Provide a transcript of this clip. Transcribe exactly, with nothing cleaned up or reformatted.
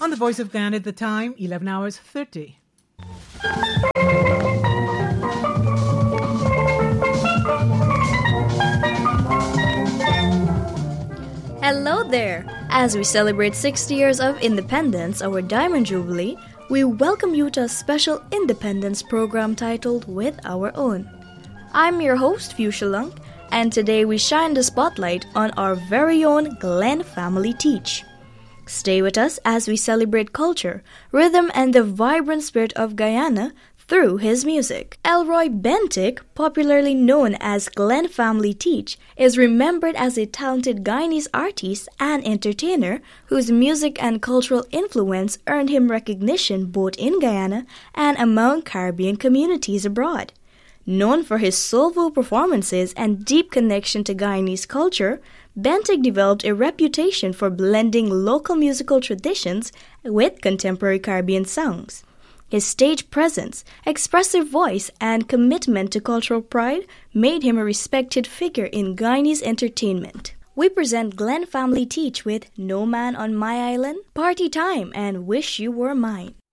On the Voice of Guyana at the time, eleven hours thirty. Hello there! As we celebrate sixty years of independence, our Diamond Jubilee, we welcome you to a special independence program titled With Our Own. I'm your host, Fuchsia Lunk, and today we shine the spotlight on our very own Glenn Family Teach. Stay with us as we celebrate culture, rhythm, and the vibrant spirit of Guyana through his music. Elroy Bentic, popularly known as Glenn Family Teach, is remembered as a talented Guyanese artist and entertainer whose music and cultural influence earned him recognition both in Guyana and among Caribbean communities abroad. Known for his soulful performances and deep connection to Guyanese culture, Bentic developed a reputation for blending local musical traditions with contemporary Caribbean songs. His stage presence, expressive voice, and commitment to cultural pride made him a respected figure in Guyanese entertainment. We present Glenn Family Teach with No Man on My Island, Party Time, and Wish You Were Mine.